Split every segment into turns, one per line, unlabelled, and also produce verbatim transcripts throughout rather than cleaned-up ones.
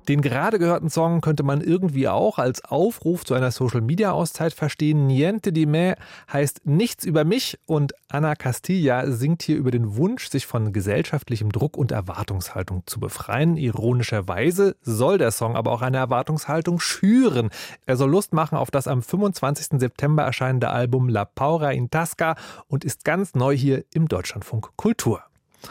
Den gerade gehörten Song könnte man irgendwie auch als Aufruf zu einer Social-Media-Auszeit verstehen. Niente di me heißt nichts über mich und Ana Castilla singt hier über den Wunsch, sich von gesellschaftlichem Druck und Erwartungshaltung zu befreien. Ironischerweise soll der Song aber auch eine Erwartungshaltung schüren. Er soll Lust machen auf das am fünfundzwanzigsten September erscheinende Album La Paura in Tasca und ist ganz neu hier im Deutschlandfunk Kultur.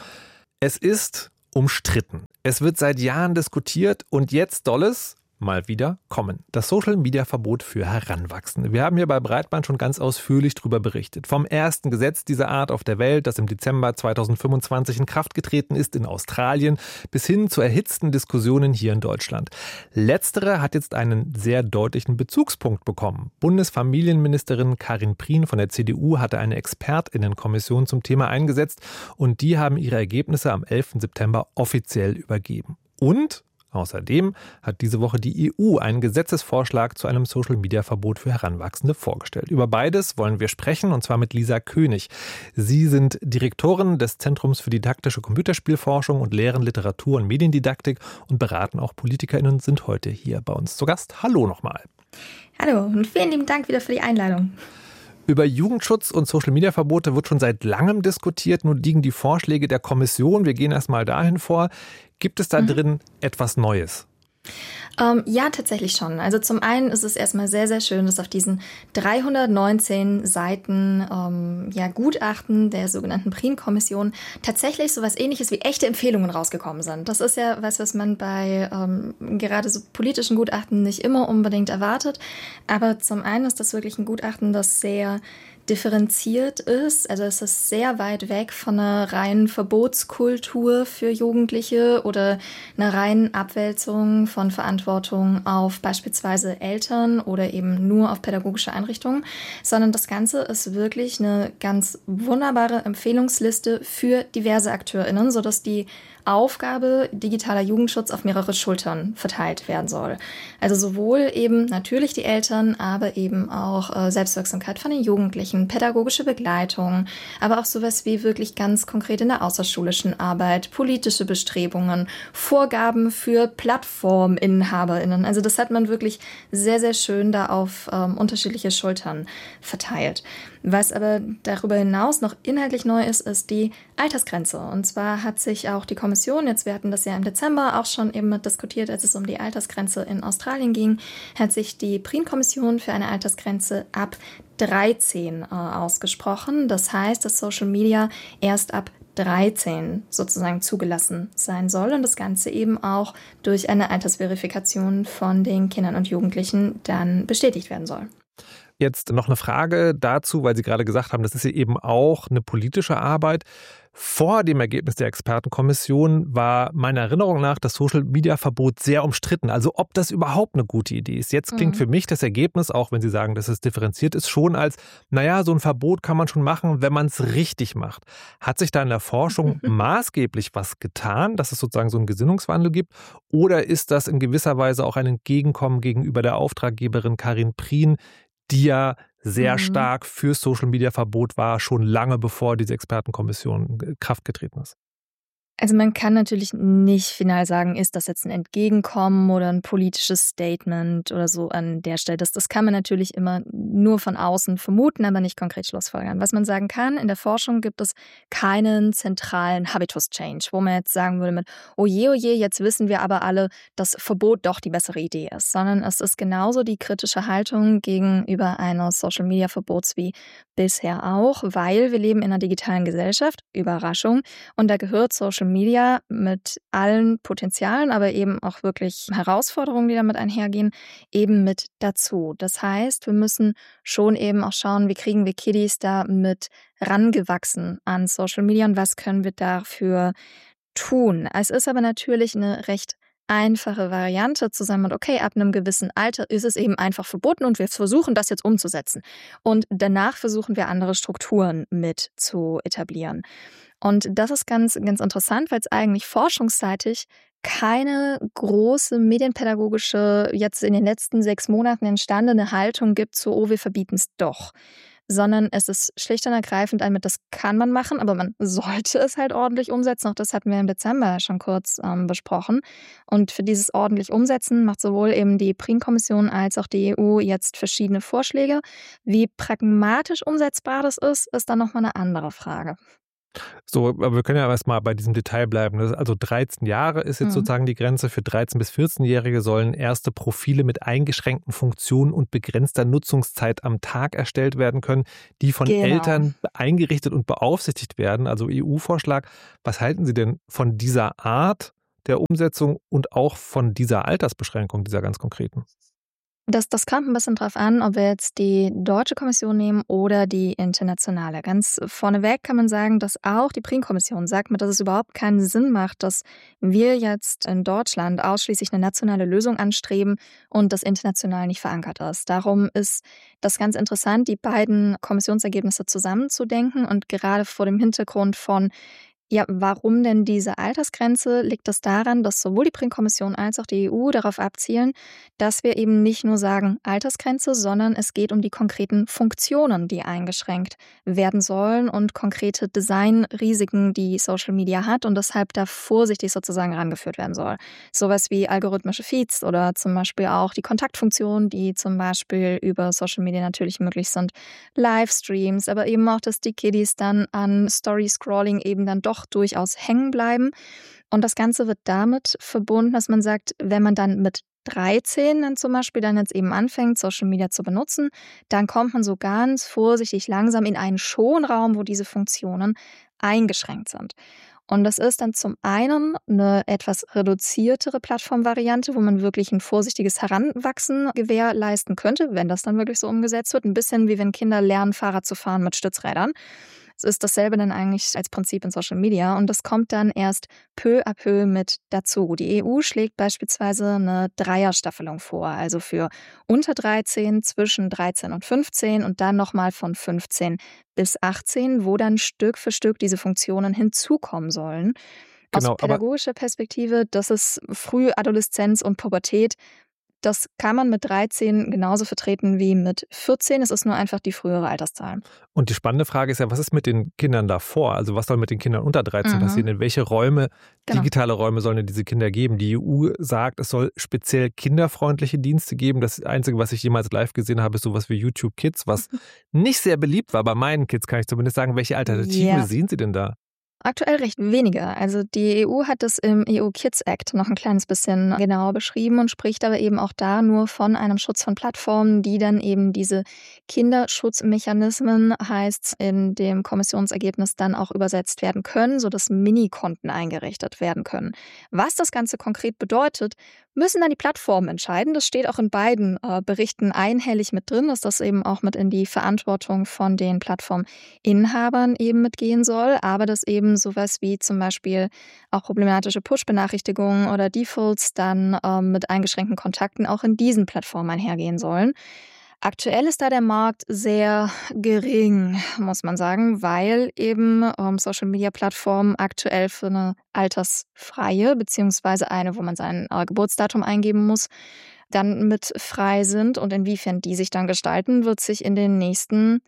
Es ist umstritten. Es wird seit Jahren diskutiert und jetzt soll es mal wieder kommen. Das Social-Media-Verbot für Heranwachsende. Wir haben hier bei Breitband schon ganz ausführlich darüber berichtet. Vom ersten Gesetz dieser Art auf der Welt, das im Dezember zweitausendfünfundzwanzig in Kraft getreten ist in Australien, bis hin zu erhitzten Diskussionen hier in Deutschland. Letztere hat jetzt einen sehr deutlichen Bezugspunkt bekommen. Bundesfamilienministerin Karin Prien von der C D U hatte eine ExpertInnenkommission zum Thema eingesetzt und die haben ihre Ergebnisse am elften September offiziell übergeben. Und außerdem hat diese Woche die E U einen Gesetzesvorschlag zu einem Social-Media-Verbot für Heranwachsende vorgestellt. Über beides wollen wir sprechen, und zwar mit Lisa König. Sie sind Direktorin des Zentrums für didaktische Computerspielforschung und lehren Literatur- und Mediendidaktik und beraten auch PolitikerInnen und sind heute hier bei uns zu Gast. Hallo nochmal.
Hallo und vielen lieben Dank wieder für die Einladung.
Über Jugendschutz und Social-Media-Verbote wird schon seit langem diskutiert. Nun liegen die Vorschläge der Kommission. Wir gehen erstmal dahin vor. Gibt es da mhm. drin etwas Neues?
Ähm, ja, tatsächlich schon. Also zum einen ist es erstmal sehr, sehr schön, dass auf diesen dreihundertneunzehn Seiten ähm, ja, Gutachten der sogenannten Prien-Kommission tatsächlich so was Ähnliches wie echte Empfehlungen rausgekommen sind. Das ist ja was, was man bei ähm, gerade so politischen Gutachten nicht immer unbedingt erwartet. Aber zum einen ist das wirklich ein Gutachten, das sehr differenziert ist. Also es ist sehr weit weg von einer reinen Verbotskultur für Jugendliche oder einer reinen Abwälzung von Verantwortung auf beispielsweise Eltern oder eben nur auf pädagogische Einrichtungen, sondern das Ganze ist wirklich eine ganz wunderbare Empfehlungsliste für diverse AkteurInnen, sodass die Aufgabe digitaler Jugendschutz auf mehrere Schultern verteilt werden soll. Also sowohl eben natürlich die Eltern, aber eben auch äh, Selbstwirksamkeit von den Jugendlichen, pädagogische Begleitung, aber auch sowas wie wirklich ganz konkret in der außerschulischen Arbeit, politische Bestrebungen, Vorgaben für PlattforminhaberInnen. Also das hat man wirklich sehr, sehr schön da auf ähm, unterschiedliche Schultern verteilt. Was aber darüber hinaus noch inhaltlich neu ist, ist die Altersgrenze. Und zwar hat sich auch die Kommission, jetzt wir hatten das ja im Dezember auch schon eben mit diskutiert, als es um die Altersgrenze in Australien ging, hat sich die Prien-Kommission für eine Altersgrenze ab dreizehn äh, ausgesprochen. Das heißt, dass Social Media erst ab dreizehn sozusagen zugelassen sein soll und das Ganze eben auch durch eine Altersverifikation von den Kindern und Jugendlichen dann bestätigt werden soll.
Jetzt noch eine Frage dazu, weil Sie gerade gesagt haben, das ist ja eben auch eine politische Arbeit. Vor dem Ergebnis der Expertenkommission war meiner Erinnerung nach das Social-Media-Verbot sehr umstritten. Also ob das überhaupt eine gute Idee ist. Jetzt klingt mhm. für mich das Ergebnis, auch wenn Sie sagen, dass es differenziert ist, schon als, naja, so ein Verbot kann man schon machen, wenn man es richtig macht. Hat sich da in der Forschung maßgeblich was getan, dass es sozusagen so einen Gesinnungswandel gibt? Oder ist das in gewisser Weise auch ein Entgegenkommen gegenüber der Auftraggeberin Karin Prien, die ja sehr mhm. stark für Social-Media-Verbot war, schon lange bevor diese Expertenkommission in Kraft getreten ist?
Also man kann natürlich nicht final sagen, ist das jetzt ein Entgegenkommen oder ein politisches Statement oder so an der Stelle. Das, das kann man natürlich immer nur von außen vermuten, aber nicht konkret schlussfolgern. Was man sagen kann, in der Forschung gibt es keinen zentralen Habitus-Change, wo man jetzt sagen würde mit, oh je, oh je, jetzt wissen wir aber alle, dass Verbot doch die bessere Idee ist, sondern es ist genauso die kritische Haltung gegenüber eines Social-Media-Verbots wie bisher auch, weil wir leben in einer digitalen Gesellschaft, Überraschung, und da gehört Social Media mit allen Potenzialen, aber eben auch wirklich Herausforderungen, die damit einhergehen, eben mit dazu. Das heißt, wir müssen schon eben auch schauen, wie kriegen wir Kiddies da mit rangewachsen an Social Media und was können wir dafür tun. Es ist aber natürlich eine recht einfache Variante zu sagen, okay, ab einem gewissen Alter ist es eben einfach verboten und wir versuchen das jetzt umzusetzen. Und danach versuchen wir andere Strukturen mit zu etablieren. Und das ist ganz, ganz interessant, weil es eigentlich forschungsseitig keine große medienpädagogische, jetzt in den letzten sechs Monaten entstandene Haltung gibt zu, oh, wir verbieten es doch. sondern es ist schlicht und ergreifend ein mit, das kann man machen, aber man sollte es halt ordentlich umsetzen. Auch das hatten wir im Dezember schon kurz ähm, besprochen. Und für dieses ordentlich Umsetzen macht sowohl eben die Prim-Kommission als auch die E U jetzt verschiedene Vorschläge. Wie pragmatisch umsetzbar das ist, ist dann nochmal eine andere Frage.
So, aber wir können ja erstmal bei diesem Detail bleiben. Also dreizehn Jahre ist jetzt
Mhm.
sozusagen die Grenze. Für dreizehn- bis vierzehn-Jährige sollen erste Profile mit eingeschränkten Funktionen und begrenzter Nutzungszeit am Tag erstellt werden können, die von
Genau.
Eltern eingerichtet und beaufsichtigt werden. Also E U-Vorschlag. Was halten Sie denn von dieser Art der Umsetzung und auch von dieser Altersbeschränkung, dieser ganz konkreten?
Das das kommt ein bisschen drauf an, ob wir jetzt die deutsche Kommission nehmen oder die internationale. Ganz vorneweg kann man sagen, dass auch die Prim-Kommission sagt mir, dass es überhaupt keinen Sinn macht, dass wir jetzt in Deutschland ausschließlich eine nationale Lösung anstreben und das international nicht verankert ist. Darum ist das ganz interessant, die beiden Kommissionsergebnisse zusammenzudenken und gerade vor dem Hintergrund von ja, warum denn diese Altersgrenze? Liegt es daran, dass sowohl die Prim-Kommission als auch die E U darauf abzielen, dass wir eben nicht nur sagen Altersgrenze, sondern es geht um die konkreten Funktionen, die eingeschränkt werden sollen und konkrete Designrisiken, die Social Media hat und deshalb da vorsichtig sozusagen rangeführt werden soll. Sowas wie algorithmische Feeds oder zum Beispiel auch die Kontaktfunktionen, die zum Beispiel über Social Media natürlich möglich sind, Livestreams, aber eben auch, dass die Kiddies dann an Story-Scrolling eben dann doch durchaus hängen bleiben. Und das Ganze wird damit verbunden, dass man sagt, wenn man dann mit dreizehn dann zum Beispiel dann jetzt eben anfängt, Social Media zu benutzen, dann kommt man so ganz vorsichtig langsam in einen Schonraum, wo diese Funktionen eingeschränkt sind. Und das ist dann zum einen eine etwas reduziertere Plattformvariante, wo man wirklich ein vorsichtiges Heranwachsen gewährleisten könnte, wenn das dann wirklich so umgesetzt wird. Ein bisschen wie wenn Kinder lernen, Fahrrad zu fahren mit Stützrädern. Es ist dasselbe dann eigentlich als Prinzip in Social Media und das kommt dann erst peu à peu mit dazu. Die E U schlägt beispielsweise eine Dreierstaffelung vor, also für unter dreizehn, zwischen dreizehn und fünfzehn und dann nochmal von fünfzehn bis achtzehn, wo dann Stück für Stück diese Funktionen hinzukommen sollen. Aus
Genau, aber
pädagogischer Perspektive, das ist Frühadoleszenz und Pubertät. Das kann man mit dreizehn genauso vertreten wie mit vierzehn. Es ist nur einfach die frühere Alterszahl.
und die spannende Frage ist ja, was ist mit den Kindern davor? Also was soll mit den Kindern unter dreizehn
Mhm.
passieren? In welche Räume,
Genau.
digitale Räume sollen denn diese Kinder geben? Die E U sagt, es soll speziell kinderfreundliche Dienste geben. Das Einzige, was ich jemals live gesehen habe, ist sowas wie YouTube Kids, was nicht sehr beliebt war bei meinen Kids, kann ich zumindest sagen. Welche Alternative
Ja.
sehen Sie denn da?
Aktuell recht wenige. Also die E U hat es im E U Kids Act noch ein kleines bisschen genauer beschrieben und spricht aber eben auch da nur von einem Schutz von Plattformen, die dann eben diese Kinderschutzmechanismen, heißt in dem Kommissionsergebnis, dann auch übersetzt werden können, sodass Minikonten eingerichtet werden können. Was das Ganze konkret bedeutet, müssen dann die Plattformen entscheiden. Das steht auch in beiden äh, Berichten einhellig mit drin, dass das eben auch mit in die Verantwortung von den Plattforminhabern eben mitgehen soll, aber dass eben sowas wie zum Beispiel auch problematische Push-Benachrichtigungen oder Defaults dann ähm, mit eingeschränkten Kontakten auch in diesen Plattformen einhergehen sollen. Aktuell ist da der Markt sehr gering, muss man sagen, weil eben ähm, Social-Media-Plattformen aktuell für eine altersfreie, beziehungsweise eine, wo man sein äh, Geburtsdatum eingeben muss, dann mit frei sind. Und inwiefern die sich dann gestalten, wird sich in den nächsten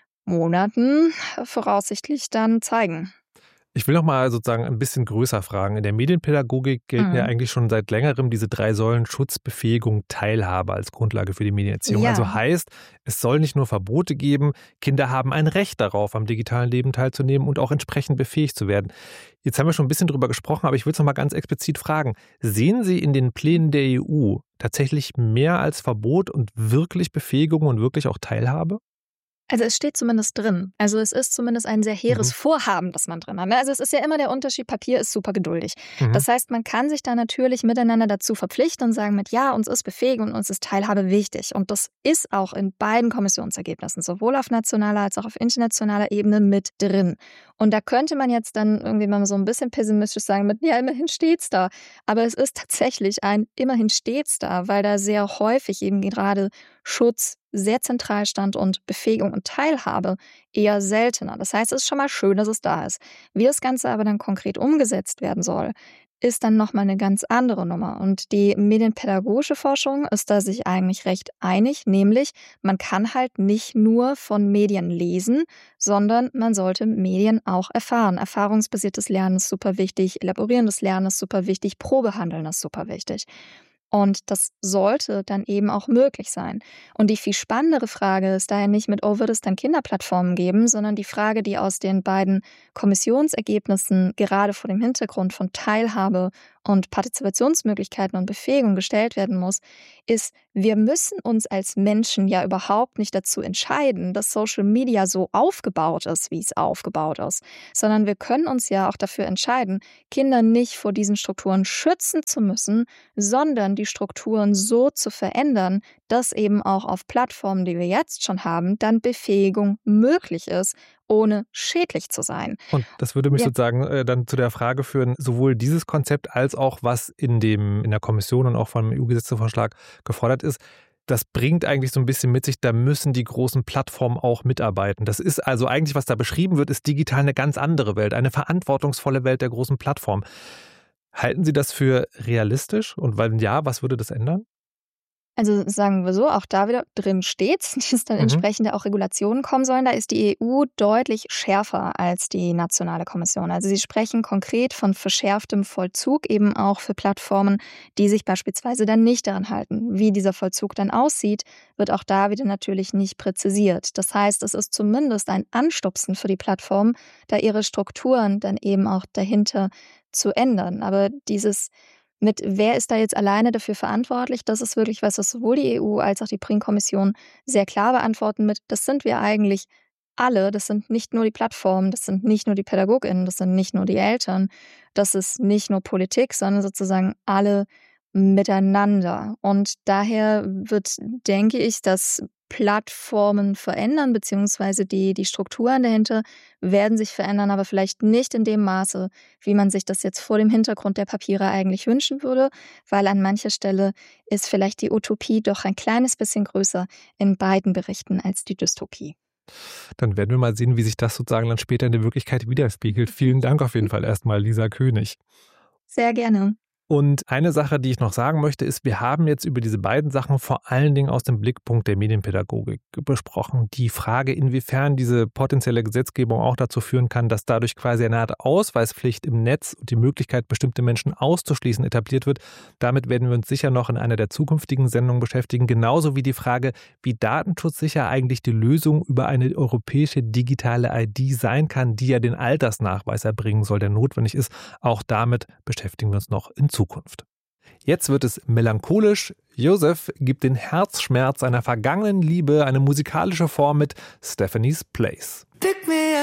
Monaten voraussichtlich dann zeigen.
Ich will noch mal sozusagen ein bisschen größer fragen. In der Medienpädagogik gelten
Mhm.
ja eigentlich schon seit längerem diese drei Säulen Schutz, Befähigung, Teilhabe als Grundlage für die Medienerziehung.
Ja.
Also heißt, es soll nicht nur Verbote geben, Kinder haben ein Recht darauf, am digitalen Leben teilzunehmen und auch entsprechend befähigt zu werden. Jetzt haben wir schon ein bisschen drüber gesprochen, aber ich will es noch mal ganz explizit fragen. Sehen Sie in den Plänen der E U tatsächlich mehr als Verbot und wirklich Befähigung und wirklich auch Teilhabe?
Also es steht zumindest drin. Also es ist zumindest ein sehr hehres
Mhm.
Vorhaben, das man drin hat. Ne? Also es ist ja immer der Unterschied, Papier ist super geduldig.
Mhm.
Das heißt, man kann sich da natürlich miteinander dazu verpflichten und sagen mit, ja, uns ist Befähigung und uns ist Teilhabe wichtig. Und das ist auch in beiden Kommissionsergebnissen, sowohl auf nationaler als auch auf internationaler Ebene mit drin. Und da könnte man jetzt dann irgendwie mal so ein bisschen pessimistisch sagen mit, ja, immerhin steht's da. Aber es ist tatsächlich ein immerhin steht's da, weil da sehr häufig eben gerade Schutz sehr zentral stand und Befähigung und Teilhabe eher seltener. Das heißt, es ist schon mal schön, dass es da ist. Wie das Ganze aber dann konkret umgesetzt werden soll, ist dann nochmal eine ganz andere Nummer. Und die medienpädagogische Forschung ist da sich eigentlich recht einig, nämlich man kann halt nicht nur von Medien lesen, sondern man sollte Medien auch erfahren. Erfahrungsbasiertes Lernen ist super wichtig, elaborierendes Lernen ist super wichtig, Probehandeln ist super wichtig. Und das sollte dann eben auch möglich sein. Und die viel spannendere Frage ist daher nicht mit, oh, wird es dann Kinderplattformen geben, sondern die Frage, die aus den beiden Kommissionsergebnissen gerade vor dem Hintergrund von Teilhabe und Partizipationsmöglichkeiten und Befähigung gestellt werden muss, ist, wir müssen uns als Menschen ja überhaupt nicht dazu entscheiden, dass Social Media so aufgebaut ist, wie es aufgebaut ist, sondern wir können uns ja auch dafür entscheiden, Kinder nicht vor diesen Strukturen schützen zu müssen, sondern die Strukturen so zu verändern, dass eben auch auf Plattformen, die wir jetzt schon haben, dann Befähigung möglich ist, ohne schädlich zu sein.
Und das würde mich
Ja.
sozusagen äh, dann zu der Frage führen, sowohl dieses Konzept als auch was in, dem, in der Kommission und auch vom E U-Gesetzesvorschlag gefordert ist, das bringt eigentlich so ein bisschen mit sich, da müssen die großen Plattformen auch mitarbeiten. Das ist also eigentlich, was da beschrieben wird, ist digital eine ganz andere Welt, eine verantwortungsvolle Welt der großen Plattformen. Halten Sie das für realistisch? Und wenn ja, was würde das ändern?
Also sagen wir so, auch da wieder drin steht's, dass dann
Mhm.
entsprechende auch Regulationen kommen sollen. Da ist die E U deutlich schärfer als die nationale Kommission. Also sie sprechen konkret von verschärftem Vollzug, eben auch für Plattformen, die sich beispielsweise dann nicht daran halten. Wie dieser Vollzug dann aussieht, wird auch da wieder natürlich nicht präzisiert. Das heißt, es ist zumindest ein Anstupsen für die Plattformen, da ihre Strukturen dann eben auch dahinter zu ändern. Aber dieses mit wer ist da jetzt alleine dafür verantwortlich, das ist wirklich was, was sowohl die E U als auch die Prim-Kommission sehr klar beantworten mit, das sind wir eigentlich alle, das sind nicht nur die Plattformen, das sind nicht nur die PädagogInnen, das sind nicht nur die Eltern, das ist nicht nur Politik, sondern sozusagen alle miteinander. Und daher wird, denke ich, dass Plattformen verändern, beziehungsweise die, die Strukturen dahinter werden sich verändern, aber vielleicht nicht in dem Maße, wie man sich das jetzt vor dem Hintergrund der Papiere eigentlich wünschen würde, weil an mancher Stelle ist vielleicht die Utopie doch ein kleines bisschen größer in beiden Berichten als die Dystopie.
Dann werden wir mal sehen, wie sich das sozusagen dann später in der Wirklichkeit widerspiegelt. Vielen Dank auf jeden Fall erstmal, Lisa König.
Sehr gerne.
Und eine Sache, die ich noch sagen möchte, ist, wir haben jetzt über diese beiden Sachen vor allen Dingen aus dem Blickpunkt der Medienpädagogik besprochen. Die Frage, inwiefern diese potenzielle Gesetzgebung auch dazu führen kann, dass dadurch quasi eine Art Ausweispflicht im Netz und die Möglichkeit, bestimmte Menschen auszuschließen, etabliert wird. Damit werden wir uns sicher noch in einer der zukünftigen Sendungen beschäftigen. Genauso wie die Frage, wie datenschutzsicher eigentlich die Lösung über eine europäische digitale I D sein kann, die ja den Altersnachweis erbringen soll, der notwendig ist. Auch damit beschäftigen wir uns noch in Zukunft. Jetzt wird es melancholisch. Joseph gibt den Herzschmerz einer vergangenen Liebe eine musikalische Form mit Stephanie's Place.
Pick me